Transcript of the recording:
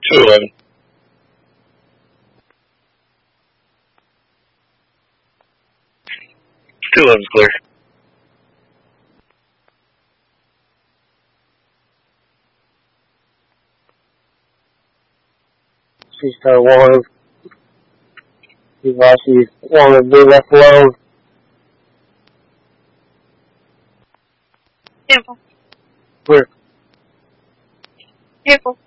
211. 211 clear. She's kind of warm. She's wanting to be left alone. Careful. Clear. Careful.